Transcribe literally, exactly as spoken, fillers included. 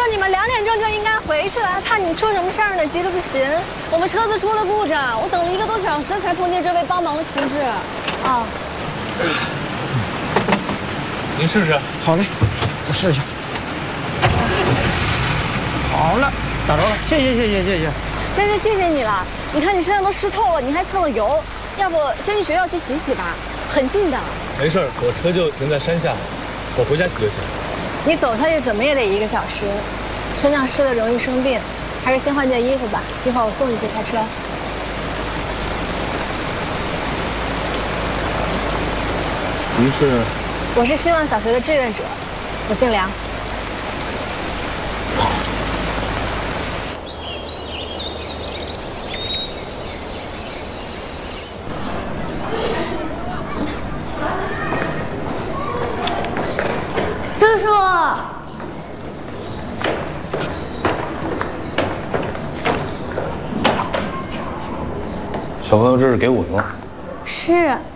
说你们两点钟就应该回去了，怕你们出什么事儿呢，急得不行。我们车子出了故障，我等了一个多小时才碰见这位帮忙的同志。啊， 您试试。 好嘞，我试一下。好了，打着了，谢谢谢谢谢谢。 真是谢谢你了。你看你身上都湿透了，你还蹭了油，要不先去学校去洗洗吧，很近的。 没事，我车就停在山下，我回家洗就行。 你走下去怎么也得一个小时，身上湿了容易生病，还是先换件衣服吧。一会儿我送你去开车。 您是？ 我是希望小学的志愿者，我姓梁。 叔叔， 小朋友，这是给我的吗？ 是。